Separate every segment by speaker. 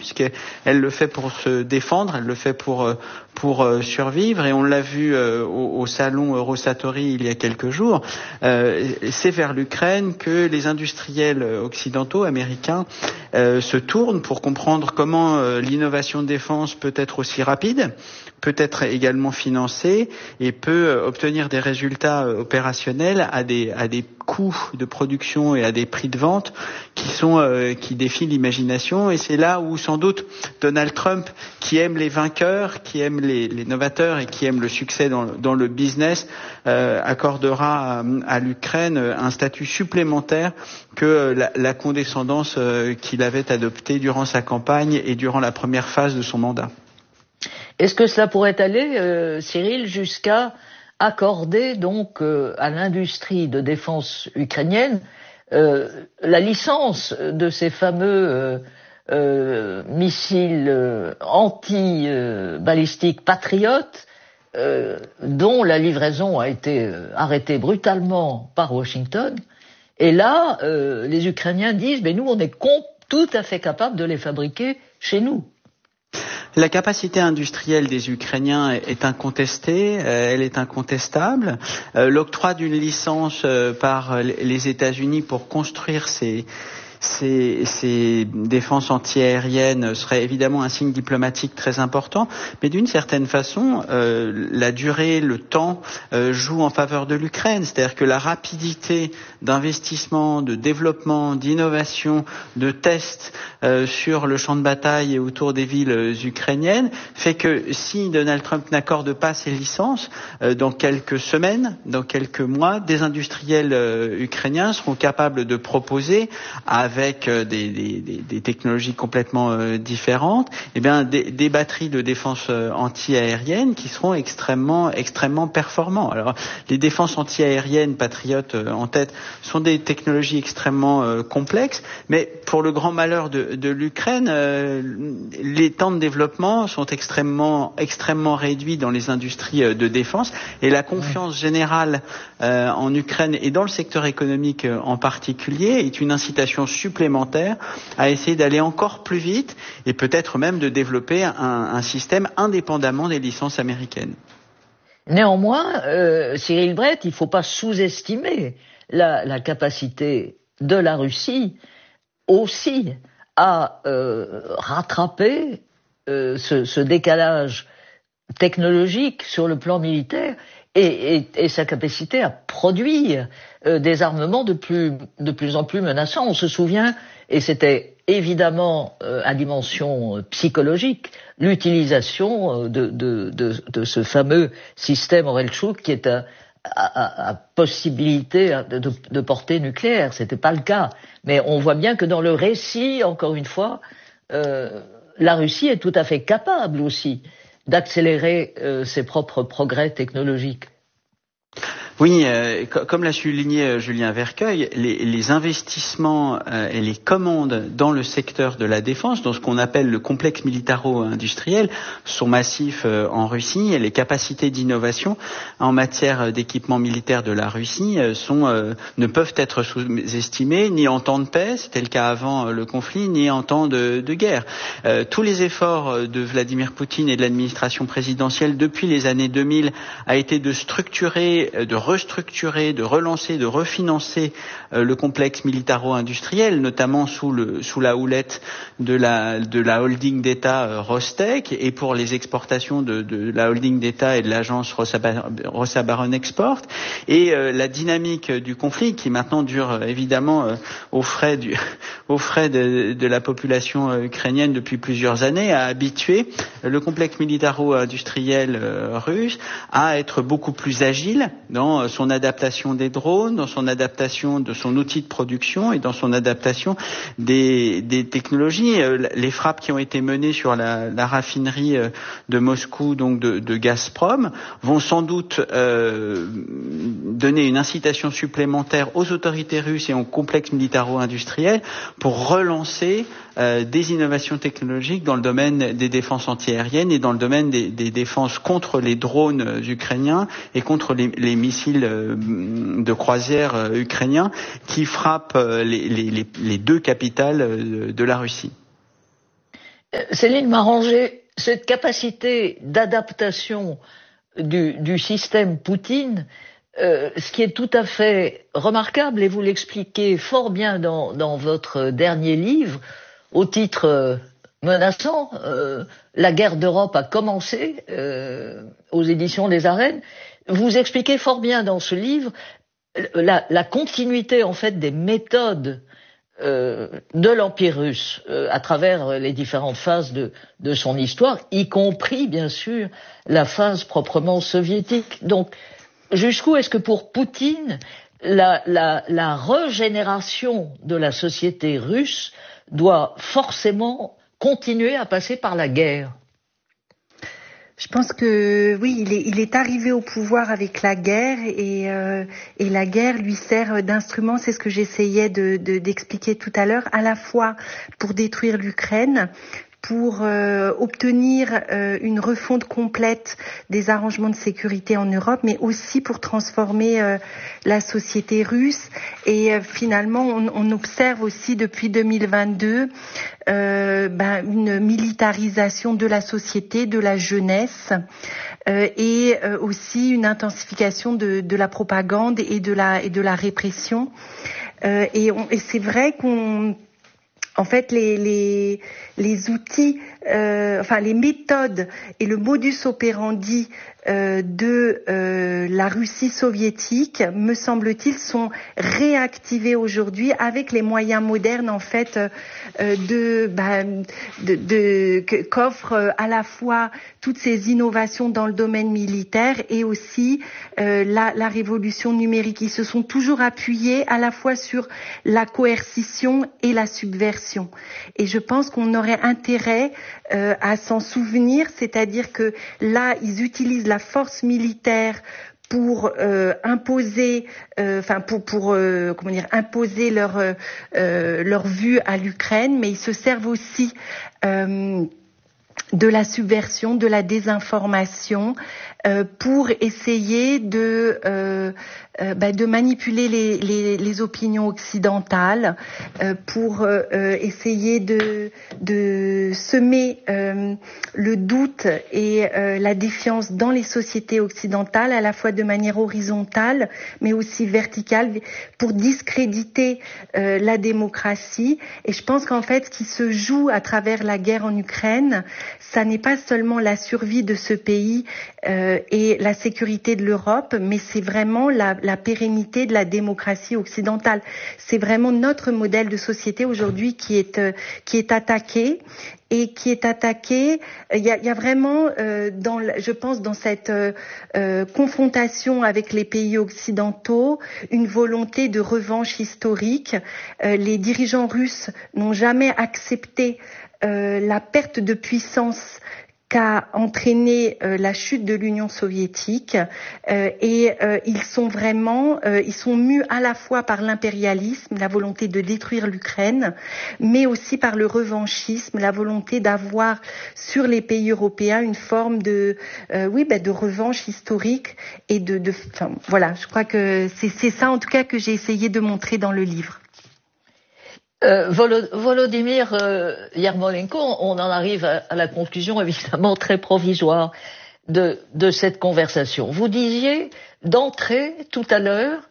Speaker 1: puisqu'elle le fait pour se défendre, elle le fait pour survivre, et on l'a vu au salon Eurosatori il y a quelques jours. C'est vers l'Ukraine que les industriels occidentaux, américains, se tournent pour comprendre comment l'innovation de défense peut être aussi rapide, peut être également financée et peut obtenir des résultats opérationnels à des coûts de production et à des prix de vente qui défient l'imagination. Et c'est là où sans doute Donald Trump, qui aime les vainqueurs, qui aime les novateurs et qui aime le succès dans le business, accordera à l'Ukraine un statut supplémentaire que la condescendance qu'il avait adoptée durant sa campagne et durant la première phase de son mandat.
Speaker 2: Est-ce que cela pourrait aller, Cyril, jusqu'à accorder donc à l'industrie de défense ukrainienne la licence de ces fameux missiles anti-balistiques Patriot, dont la livraison a été arrêtée brutalement par Washington? Et là, les Ukrainiens disent, mais nous, on est tout à fait capables de les fabriquer chez nous.
Speaker 1: La capacité industrielle des Ukrainiens est incontestée, elle est incontestable. L'octroi d'une licence par les États-Unis pour construire ces défenses antiaériennes serait évidemment un signe diplomatique très important, mais d'une certaine façon, la durée, le temps joue en faveur de l'Ukraine. C'est-à-dire que la rapidité d'investissement, de développement, d'innovation, de tests sur le champ de bataille et autour des villes ukrainiennes fait que si Donald Trump n'accorde pas ces licences, dans quelques semaines, dans quelques mois, des industriels ukrainiens seront capables de proposer avec des technologies complètement différentes, des batteries de défense anti-aérienne qui seront extrêmement performants. Alors, les défenses anti-aériennes patriotes en tête sont des technologies extrêmement complexes, mais pour le grand malheur de l'Ukraine, les temps de développement sont extrêmement réduits dans les industries de défense, et la confiance générale en Ukraine et dans le secteur économique en particulier est une incitation supplémentaire à essayer d'aller encore plus vite et peut-être même de développer un système indépendamment des licences américaines.
Speaker 2: Néanmoins, Cyril Brett, il ne faut pas sous-estimer la capacité de la Russie aussi à rattraper ce décalage technologique sur le plan militaire et sa capacité à produire des armements de plus en plus menaçants. On se souvient, et c'était évidemment à dimension psychologique, l'utilisation de ce fameux système Orelchuk qui est à possibilité de portée nucléaire. C'était pas le cas, mais on voit bien que dans le récit, encore une fois, la Russie est tout à fait capable aussi d'accélérer ses propres progrès technologiques.
Speaker 1: Oui, comme l'a souligné Julien Vercueil, les investissements et les commandes dans le secteur de la défense, dans ce qu'on appelle le complexe militaro-industriel, sont massifs en Russie, et les capacités d'innovation en matière d'équipement militaire de la Russie ne peuvent être sous-estimées ni en temps de paix, c'était le cas avant le conflit, ni en temps de guerre. Tous les efforts de Vladimir Poutine et de l'administration présidentielle depuis les années 2000 a été de structurer, de restructurer, de relancer, de refinancer le complexe militaro-industriel, notamment sous la houlette de la holding d'État Rostec, et pour les exportations de la holding d'État et de l'agence Rosabaron Export. Et la dynamique du conflit, qui maintenant dure évidemment aux frais de la population ukrainienne depuis plusieurs années, a habitué le complexe militaro-industriel russe à être beaucoup plus agile dans son adaptation des drones, dans son adaptation de son outil de production et dans son adaptation des technologies. Les frappes qui ont été menées sur la raffinerie de Moscou, donc de Gazprom, vont sans doute donner une incitation supplémentaire aux autorités russes et au complexe militaro-industriel pour relancer des innovations technologiques dans le domaine des défenses antiaériennes et dans le domaine des défenses contre les drones ukrainiens et contre les missiles de croisière ukrainiens qui frappent les deux capitales de la Russie.
Speaker 2: Céline Maranger, cette capacité d'adaptation du système Poutine, ce qui est tout à fait remarquable, et vous l'expliquez fort bien dans votre dernier livre, au titre menaçant, La guerre d'Europe a commencé, aux éditions des Arènes. Vous expliquez fort bien dans ce livre la continuité en fait des méthodes de l'Empire russe à travers les différentes phases de son histoire, y compris bien sûr la phase proprement soviétique. Donc, jusqu'où est-ce que pour Poutine, la régénération de la société russe doit forcément continuer à passer par la guerre?
Speaker 3: Je pense que oui, il est arrivé au pouvoir avec la guerre et la guerre lui sert d'instrument. C'est ce que j'essayais d'expliquer tout à l'heure, à la fois pour détruire l'Ukraine, pour obtenir une refonte complète des arrangements de sécurité en Europe, mais aussi pour transformer la société russe. Et finalement, on observe aussi depuis 2022 une militarisation de la société, de la jeunesse, et aussi une intensification de la propagande et de la répression. Et c'est vrai en fait, les outils, les méthodes et le modus operandi de la Russie soviétique, me semble-t-il, sont réactivés aujourd'hui avec les moyens modernes, en fait, qu'offrent à la fois toutes ces innovations dans le domaine militaire et aussi la révolution numérique. Ils se sont toujours appuyés à la fois sur la coercition et la subversion. Et je pense qu'on aurait intérêt à s'en souvenir, c'est-à-dire que là, ils utilisent la force militaire pour imposer, imposer leur vue à l'Ukraine, mais ils se servent aussi de la subversion, de la désinformation, pour essayer de manipuler les opinions occidentales, pour essayer de semer le doute et la défiance dans les sociétés occidentales, à la fois de manière horizontale, mais aussi verticale, pour discréditer la démocratie. Et je pense qu'en fait, ce qui se joue à travers la guerre en Ukraine, ça n'est pas seulement la survie de ce pays et la sécurité de l'Europe, mais c'est vraiment la pérennité de la démocratie occidentale. C'est vraiment notre modèle de société aujourd'hui qui est attaqué. Et qui est attaqué, il y a vraiment, je pense, dans cette confrontation avec les pays occidentaux, une volonté de revanche historique. Les dirigeants russes n'ont jamais accepté la perte de puissance qu'a entraîné la chute de l'Union soviétique, et ils sont mus à la fois par l'impérialisme, la volonté de détruire l'Ukraine, mais aussi par le revanchisme, la volonté d'avoir sur les pays européens une forme de revanche historique et voilà, je crois que c'est ça en tout cas que j'ai essayé de montrer dans le livre.
Speaker 2: Volodymyr Yermolenko, on en arrive à la conclusion évidemment très provisoire de cette conversation. Vous disiez d'entrée tout à l'heure,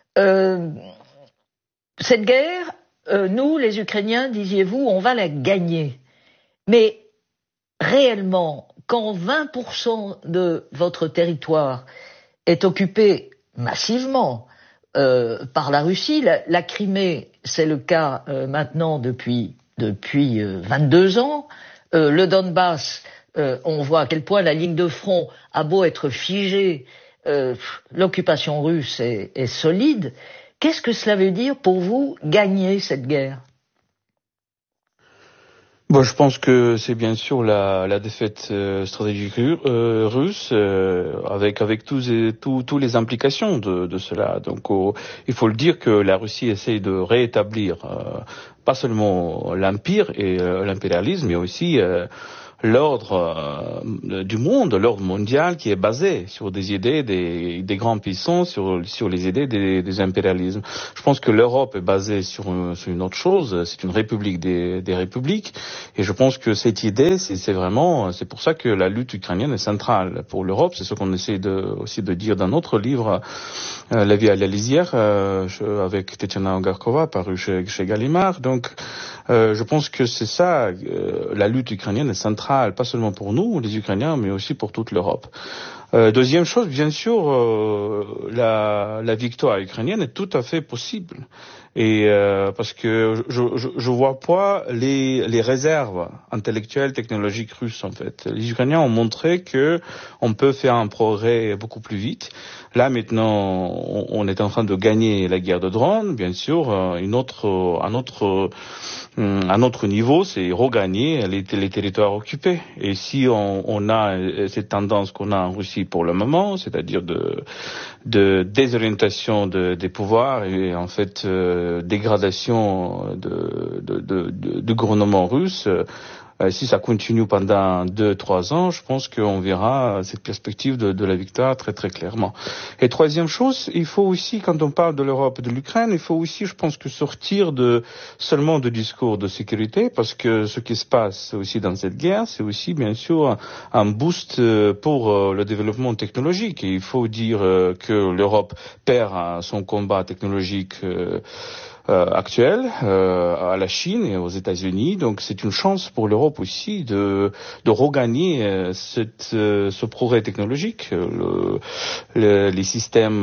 Speaker 2: cette guerre, nous les Ukrainiens, disiez-vous, on va la gagner. Mais réellement, quand 20% de votre territoire est occupé massivement par la Russie, la Crimée, c'est le cas maintenant depuis 22 ans. Le Donbass, on voit à quel point la ligne de front a beau être figée, l'occupation russe est solide. Qu'est-ce que cela veut dire pour vous gagner cette guerre ?
Speaker 4: Bon, je pense que c'est bien sûr la défaite stratégique russe, avec tous les implications de cela. Donc, il faut le dire que la Russie essaye de rétablir pas seulement l'empire et l'impérialisme, mais aussi l'ordre du monde, l'ordre mondial qui est basé sur des idées des grands puissants, sur les idées des impérialismes. Je pense que l'Europe est basée sur une autre chose, c'est une république des républiques, et je pense que cette idée, c'est pour ça que la lutte ukrainienne est centrale pour l'Europe. C'est ce qu'on essaie aussi de dire dans notre livre, La vie à la lisière, avec Tetiana Ogarkova, paru chez Gallimard. Donc, je pense que c'est ça, la lutte ukrainienne est centrale, pas seulement pour nous, les Ukrainiens, mais aussi pour toute l'Europe. Deuxième chose, bien sûr, la victoire ukrainienne est tout à fait possible. Et parce que je vois pas les réserves intellectuelles, technologiques russes en fait. Les Ukrainiens ont montré que on peut faire un progrès beaucoup plus vite. Là maintenant, on est en train de gagner la guerre de drones, bien sûr. Un autre niveau, c'est regagner les territoires occupés. Et si on a cette tendance qu'on a en Russie pour le moment, c'est-à-dire de désorientation des pouvoirs et en fait dégradation du gouvernement russe, si ça continue pendant 2-3 ans, je pense qu'on verra cette perspective de la victoire très très clairement. Et troisième chose, il faut aussi, quand on parle de l'Europe et de l'Ukraine, il faut aussi, je pense, que sortir seulement de discours de sécurité, parce que ce qui se passe aussi dans cette guerre, c'est aussi bien sûr un boost pour le développement technologique. Et il faut dire que l'Europe perd son combat technologique actuel à la Chine et aux États-Unis. Donc c'est une chance pour l'Europe aussi de regagner ce progrès technologique. Les systèmes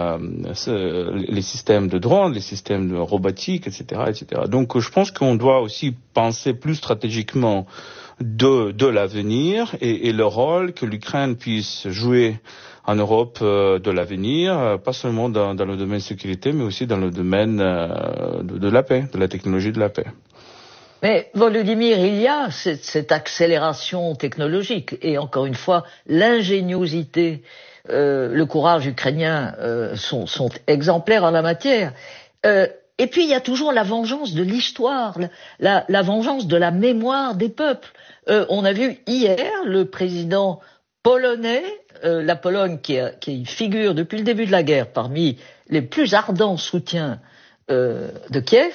Speaker 4: de drones, les systèmes de robotique, etc., etc. Donc je pense qu'on doit aussi penser plus stratégiquement de l'avenir et le rôle que l'Ukraine puisse jouer en Europe de l'avenir, pas seulement dans le domaine de sécurité, mais aussi dans le domaine de la paix, de la technologie de la paix.
Speaker 2: Mais Volodymyr, il y a cette accélération technologique et encore une fois, l'ingéniosité, le courage ukrainien sont exemplaires en la matière. Et puis il y a toujours la vengeance de l'histoire, la vengeance de la mémoire des peuples. On a vu hier le président polonais, la Pologne qui figure depuis le début de la guerre parmi les plus ardents soutiens de Kiev,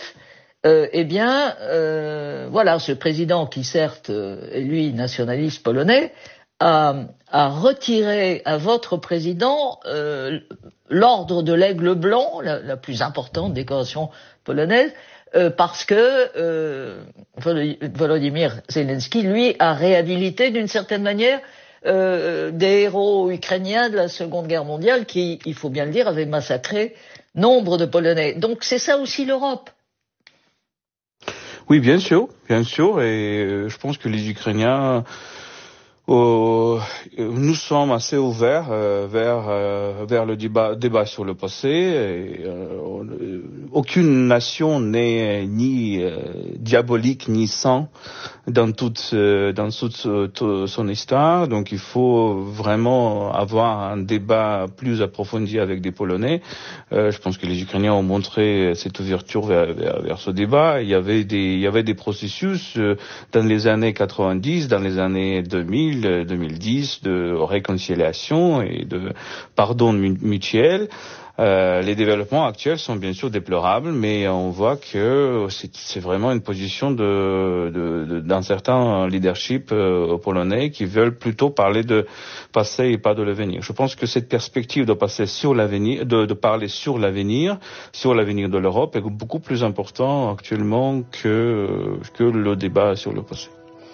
Speaker 2: voilà, ce président qui certes est lui nationaliste polonais a retiré à votre président l'ordre de l'Aigle blanc, la plus importante décoration polonaise, parce que Volodymyr Zelensky, lui, a réhabilité d'une certaine manière des héros ukrainiens de la Seconde Guerre mondiale qui, il faut bien le dire, avaient massacré nombre de Polonais. Donc c'est ça aussi l'Europe.
Speaker 4: Oui, bien sûr, et je pense que les Ukrainiens, nous sommes assez ouverts vers le débat sur le passé. Et, aucune nation n'est ni diabolique ni sainte dans toute son histoire. Donc il faut vraiment avoir un débat plus approfondi avec des Polonais. Je pense que les Ukrainiens ont montré cette ouverture vers ce débat. Il y avait des processus dans les années 90, dans les années 2010 de réconciliation et de pardon mutuel. Les développements actuels sont bien sûr déplorables, mais on voit que c'est vraiment une position d'un certain leadership polonais qui veulent plutôt parler de passé et pas de l'avenir. Je pense que cette perspective de passer sur l'avenir, de parler sur l'avenir de l'Europe est beaucoup plus important actuellement que le débat sur le passé.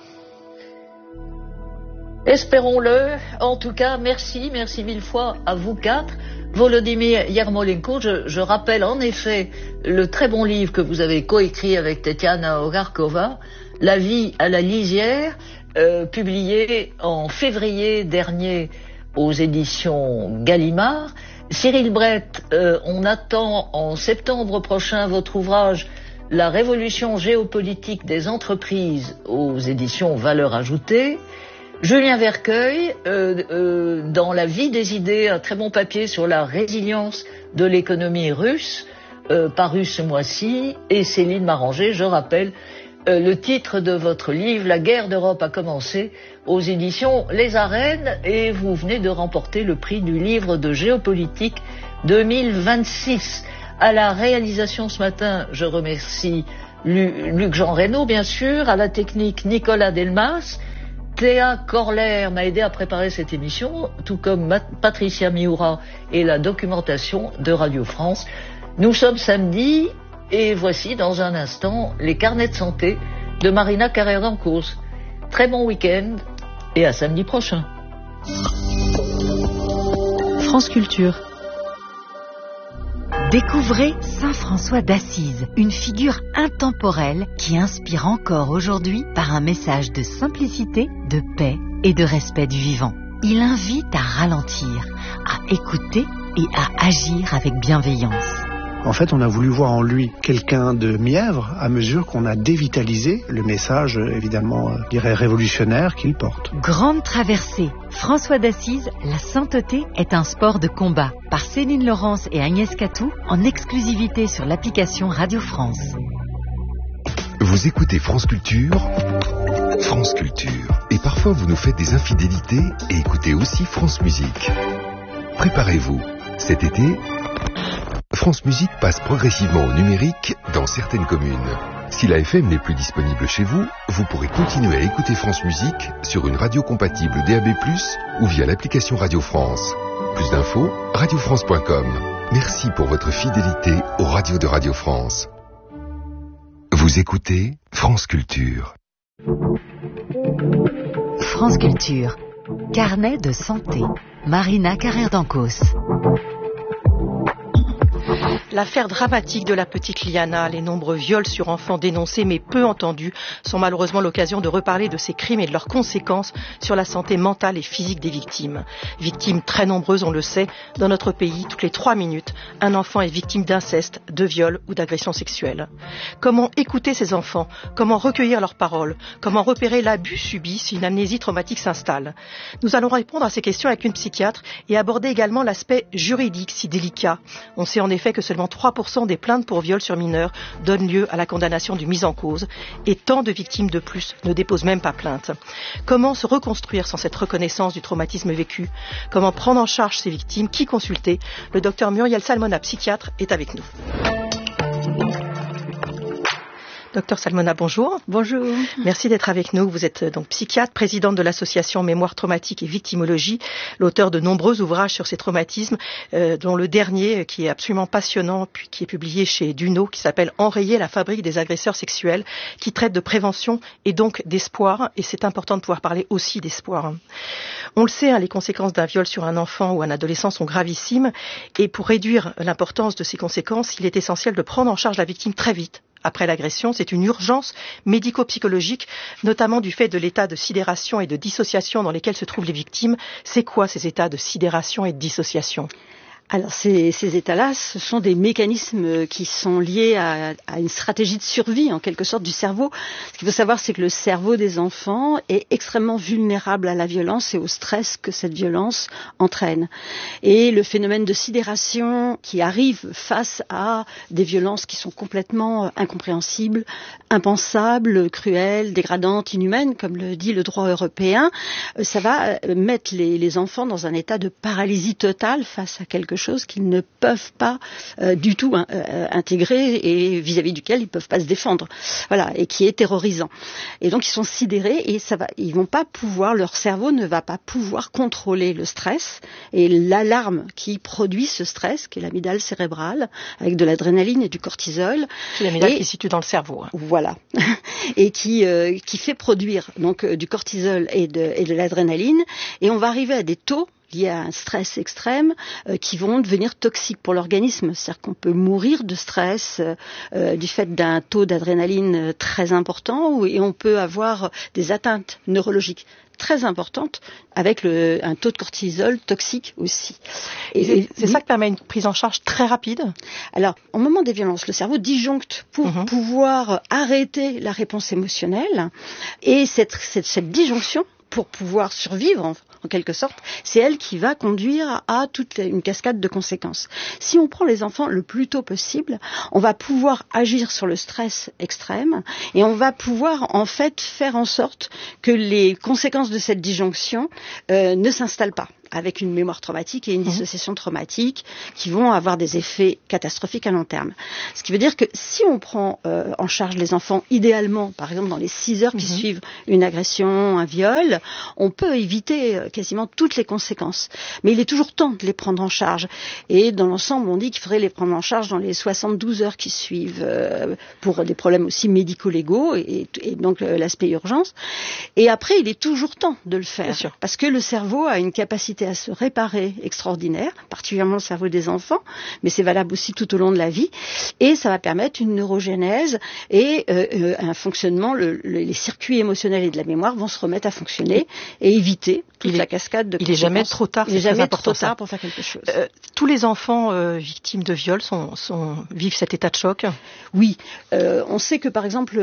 Speaker 2: Espérons-le. En tout cas, merci mille fois à vous quatre. Volodymyr Yermolenko, je rappelle en effet le très bon livre que vous avez coécrit avec Tetiana Ogarkova, La vie à la lisière, publié en février dernier aux éditions Gallimard. Cyril Brett, on attend en septembre prochain votre ouvrage La révolution géopolitique des entreprises aux éditions Valeurs ajoutées. Julien Vercueil, dans La vie des idées, un très bon papier sur la résilience de l'économie russe, paru ce mois-ci, et Céline Maranger, je rappelle, le titre de votre livre, La guerre d'Europe a commencé, aux éditions Les Arènes, et vous venez de remporter le prix du livre de géopolitique 2026. À la réalisation ce matin, je remercie Luc Jean Reynaud, bien sûr, à la technique Nicolas Delmas. Théa Corler m'a aidé à préparer cette émission, tout comme Patricia Miura et la documentation de Radio France. Nous sommes samedi et voici dans un instant les carnets de santé de Marina Carrère-Dancos. Très bon week-end et à samedi prochain.
Speaker 5: France Culture. Découvrez Saint François d'Assise, une figure intemporelle qui inspire encore aujourd'hui par un message de simplicité, de paix et de respect du vivant. Il invite à ralentir, à écouter et à agir avec bienveillance.
Speaker 6: En fait, on a voulu voir en lui quelqu'un de mièvre à mesure qu'on a dévitalisé le message, évidemment, je dirais révolutionnaire qu'il porte.
Speaker 5: Grande traversée. François d'Assise, la sainteté est un sport de combat. Par Céline Laurence et Agnès Catou, en exclusivité sur l'application Radio France.
Speaker 7: Vous écoutez France Culture, France Culture. Et parfois vous nous faites des infidélités et écoutez aussi France Musique. Préparez-vous. Cet été, France Musique passe progressivement au numérique dans certaines communes. Si la FM n'est plus disponible chez vous, vous pourrez continuer à écouter France Musique sur une radio compatible DAB+, ou via l'application Radio France. Plus d'infos, radiofrance.com. Merci pour votre fidélité aux radios de Radio France. Vous écoutez France Culture.
Speaker 5: France Culture. Carnet de santé. Marina Carrère-Dancos.
Speaker 8: L'affaire dramatique de la petite Liana, les nombreux viols sur enfants dénoncés mais peu entendus sont malheureusement l'occasion de reparler de ces crimes et de leurs conséquences sur la santé mentale et physique des victimes. Victimes très nombreuses, on le sait, dans notre pays, toutes les 3 minutes, un enfant est victime d'inceste, de viol ou d'agression sexuelle. Comment écouter ces enfants? Comment recueillir leurs paroles? Comment repérer l'abus subi si une amnésie traumatique s'installe? Nous allons répondre à ces questions avec une psychiatre et aborder également l'aspect juridique si délicat. On sait en effet que seulement 3% des plaintes pour viol sur mineurs donnent lieu à la condamnation du mis en cause et tant de victimes de plus ne déposent même pas plainte. Comment se reconstruire sans cette reconnaissance du traumatisme vécu? Comment prendre en charge ces victimes? Qui consulter? Le docteur Muriel Salmona, psychiatre, est avec nous. Docteur Salmona, bonjour.
Speaker 9: Bonjour.
Speaker 8: Merci d'être avec nous. Vous êtes donc psychiatre, présidente de l'association Mémoire traumatique et victimologie, l'auteur de nombreux ouvrages sur ces traumatismes, dont le dernier qui est absolument passionnant, puis qui est publié chez Duno, qui s'appelle Enrayer la fabrique des agresseurs sexuels, qui traite de prévention et donc d'espoir. Et c'est important de pouvoir parler aussi d'espoir. On le sait, les conséquences d'un viol sur un enfant ou un adolescent sont gravissimes. Et pour réduire l'importance de ces conséquences, il est essentiel de prendre en charge la victime très vite. Après l'agression, c'est une urgence médico-psychologique, notamment du fait de l'état de sidération et de dissociation dans lesquels se trouvent les victimes. C'est quoi ces états de sidération et de dissociation ?
Speaker 9: Alors ces états-là, ce sont des mécanismes qui sont liés à une stratégie de survie en quelque sorte du cerveau. Ce qu'il faut savoir, c'est que le cerveau des enfants est extrêmement vulnérable à la violence et au stress que cette violence entraîne. Et le phénomène de sidération qui arrive face à des violences qui sont complètement incompréhensibles, impensables, cruelles, dégradantes, inhumaines, comme le dit le droit européen, ça va mettre les enfants dans un état de paralysie totale face à quelque chose qu'ils ne peuvent pas du tout intégrer et vis-à-vis duquel ils ne peuvent pas se défendre. Voilà, et qui est terrorisant. Et donc ils sont sidérés et ils vont pas pouvoir, leur cerveau ne va pas pouvoir contrôler le stress et l'alarme qui produit ce stress, qui est l'amygdale cérébrale, avec de l'adrénaline et du cortisol.
Speaker 8: C'est l'amygdale qui se situe dans le cerveau.
Speaker 9: Voilà. Et qui fait produire donc du cortisol et de l'adrénaline. Et on va arriver à des taux liés à un stress extrême qui vont devenir toxiques pour l'organisme. C'est-à-dire qu'on peut mourir de stress du fait d'un taux d'adrénaline très important et on peut avoir des atteintes neurologiques très importantes avec un taux de cortisol toxique aussi.
Speaker 8: Et c'est ça qui permet une prise en charge très rapide?
Speaker 9: Alors, au moment des violences, le cerveau disjoncte pour pouvoir arrêter la réponse émotionnelle et cette disjonction pour pouvoir survivre en quelque sorte, c'est elle qui va conduire à toute une cascade de conséquences. Si on prend les enfants le plus tôt possible, on va pouvoir agir sur le stress extrême et on va pouvoir en fait faire en sorte que les conséquences de cette disjonction ne s'installent pas, avec une mémoire traumatique et une dissociation traumatique qui vont avoir des effets catastrophiques à long terme. Ce qui veut dire que si on prend en charge les enfants, idéalement, par exemple dans les 6 heures qui suivent une agression, un viol, on peut éviter quasiment toutes les conséquences. Mais il est toujours temps de les prendre en charge. Et dans l'ensemble, on dit qu'il faudrait les prendre en charge dans les 72 heures qui suivent pour des problèmes aussi médico-légaux et donc l'aspect urgence. Et après, il est toujours temps de le faire. Parce que le cerveau a une capacité à se réparer extraordinaire, particulièrement le cerveau des enfants, mais c'est valable aussi tout au long de la vie, et ça va permettre une neurogénèse et un fonctionnement, les circuits émotionnels et de la mémoire vont se remettre à fonctionner et éviter toute la cascade de conséquences.
Speaker 8: Il n'est jamais trop tard,
Speaker 9: c'est jamais trop tard pour faire quelque chose.
Speaker 8: Tous les enfants victimes de viol vivent cet état de choc?
Speaker 9: Oui, on sait que par exemple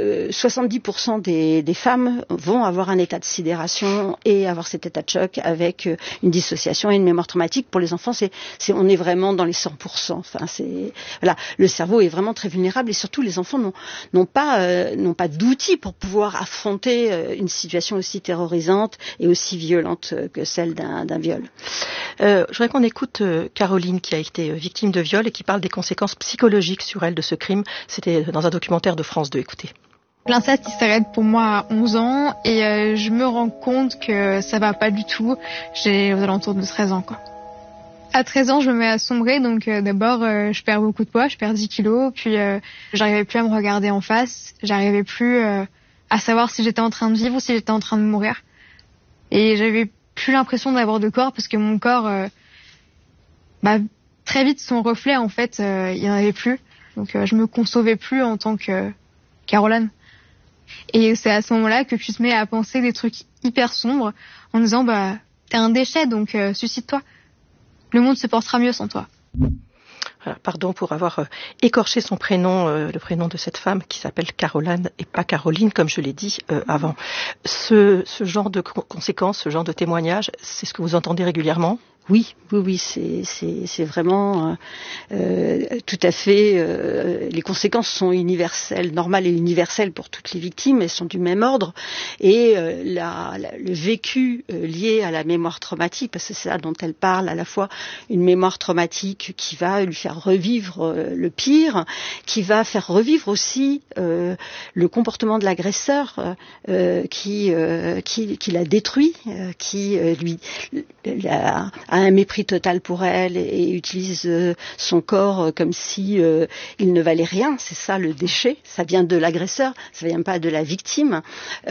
Speaker 9: 70% des femmes vont avoir un état de sidération et avoir cet état de choc avec une dissociation et une mémoire traumatique. Pour les enfants, on est vraiment dans les 100%. Enfin, voilà, le cerveau est vraiment très vulnérable et surtout les enfants n'ont pas d'outils pour pouvoir affronter une situation aussi terrorisante et aussi violente que celle d'un viol.
Speaker 8: Je voudrais qu'on écoute Caroline qui a été victime de viol et qui parle des conséquences psychologiques sur elle de ce crime. C'était dans un documentaire de France 2. Écoutez.
Speaker 10: L'inceste, il s'arrête pour moi à 11 ans et je me rends compte que ça va pas du tout. J'ai aux alentours de 13 ans, quoi. À 13 ans, je me mets à sombrer, donc d'abord, je perds beaucoup de poids, je perds 10 kilos, puis j'arrivais plus à me regarder en face, j'arrivais plus à savoir si j'étais en train de vivre ou si j'étais en train de mourir. Et j'avais plus l'impression d'avoir de corps parce que mon corps, très vite, son reflet, en fait, il n'y en avait plus. Donc je me concevais plus en tant que Caroline. Et c'est à ce moment-là que tu te mets à penser des trucs hyper sombres en disant t'es un déchet donc suicide-toi. Le monde se portera mieux sans toi.
Speaker 8: Pardon pour avoir écorché son prénom, le prénom de cette femme qui s'appelle Caroline et pas Caroline comme je l'ai dit avant. Ce genre de conséquences, ce genre de témoignages, c'est ce que vous entendez régulièrement ?
Speaker 9: Oui, c'est vraiment tout à fait. Les conséquences sont universelles, normales et universelles pour toutes les victimes. Elles sont du même ordre. Et le vécu lié à la mémoire traumatique, parce que c'est ça dont elle parle, à la fois une mémoire traumatique qui va lui faire revivre le pire, qui va faire revivre aussi le comportement de l'agresseur qui l'a détruit, qui lui a un mépris total pour elle et utilise son corps comme si il ne valait rien. C'est ça le déchet. Ça vient de l'agresseur, ça vient pas de la victime.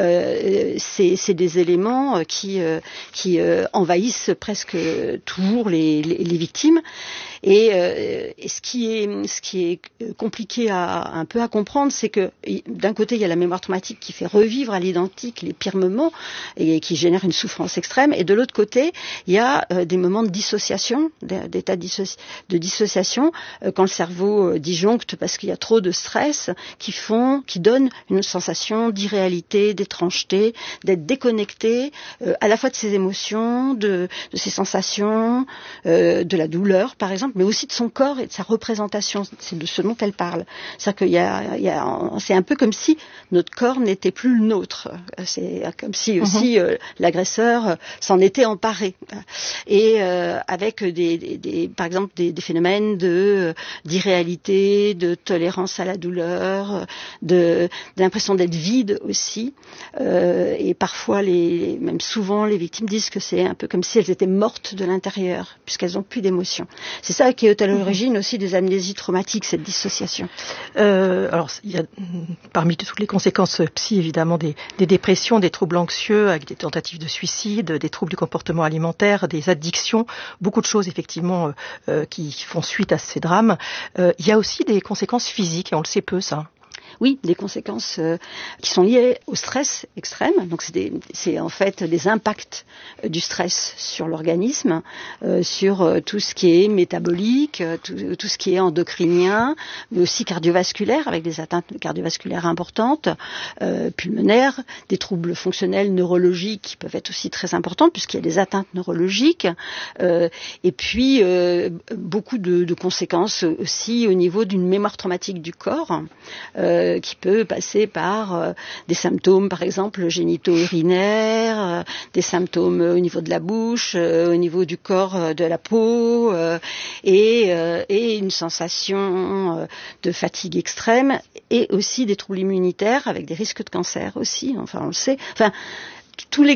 Speaker 9: C'est des éléments qui envahissent presque toujours les victimes. Et ce qui est compliqué un peu à comprendre, c'est que d'un côté il y a la mémoire traumatique qui fait revivre à l'identique les pires moments et qui génère une souffrance extrême, et de l'autre côté il y a des moments de dissociation, d'état de dissociation quand le cerveau disjoncte parce qu'il y a trop de stress qui donnent une sensation d'irréalité, d'étrangeté, d'être déconnecté à la fois de ses émotions, de ses sensations, de la douleur par exemple, mais aussi de son corps et de sa représentation. C'est de ce dont elle parle. C'est-à-dire c'est un peu comme si notre corps n'était plus le nôtre. C'est comme si aussi l'agresseur s'en était emparé. Et avec par exemple des phénomènes d'irréalité, de tolérance à la douleur, d'impression d'être vide aussi. Et parfois, même souvent, les victimes disent que c'est un peu comme si elles étaient mortes de l'intérieur, puisqu'elles n'ont plus d'émotion. C'est ça qui est à l'origine aussi des amnésies traumatiques, cette dissociation.
Speaker 8: Alors, il y a parmi toutes les conséquences psy, évidemment, des dépressions, des troubles anxieux, avec des tentatives de suicide, des troubles du comportement alimentaire, des addictions, beaucoup de choses, effectivement, qui font suite à ces drames. Il y a aussi des conséquences physiques, et on le sait peu, ça.
Speaker 9: oui, des conséquences qui sont liées au stress extrême. Donc c'est en fait des impacts du stress sur l'organisme, sur tout ce qui est métabolique, tout ce qui est endocrinien, mais aussi cardiovasculaire, avec des atteintes cardiovasculaires importantes, pulmonaires, des troubles fonctionnels neurologiques qui peuvent être aussi très importants puisqu'il y a des atteintes neurologiques, et puis beaucoup de conséquences aussi au niveau d'une mémoire traumatique du corps, qui peut passer par des symptômes, par exemple génito-urinaires, des symptômes au niveau de la bouche, au niveau du corps, de la peau, et une sensation de fatigue extrême, et aussi des troubles immunitaires avec des risques de cancer aussi. Enfin, on le sait. Enfin, tous les